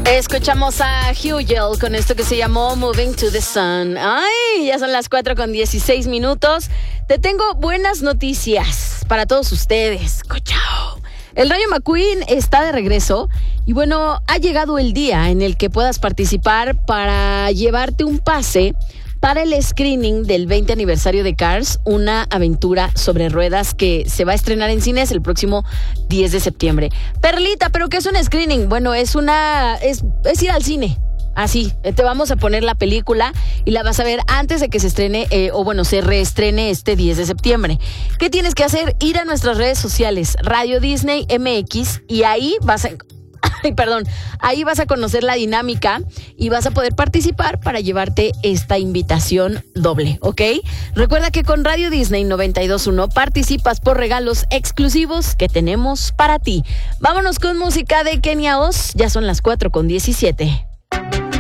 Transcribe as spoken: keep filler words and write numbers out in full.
Escuchamos a Hugel con esto que se llamó Moving to the Sun. Ay, ya son las cuatro con dieciséis minutos. Te tengo buenas noticias para todos ustedes. ¡Cochao! El Rayo McQueen está de regreso y bueno, ha llegado el día en el que puedas participar para llevarte un pase para el screening del veinte aniversario de Cars, una aventura sobre ruedas que se va a estrenar en cines el próximo diez de septiembre. Perlita, ¿pero qué es un screening? Bueno, es una es, es ir al cine. Así, te vamos a poner la película y la vas a ver antes de que se estrene, eh, o bueno, se reestrene este diez de septiembre. ¿Qué tienes que hacer? Ir a nuestras redes sociales, Radio Disney M X, y ahí vas a... Ay, perdón, ahí vas a conocer la dinámica y vas a poder participar para llevarte esta invitación doble, ¿ok? Recuerda que con Radio Disney noventa y dos punto uno participas por regalos exclusivos que tenemos para ti. Vámonos con música de Kenia Oz, ya son las cuatro con diecisiete.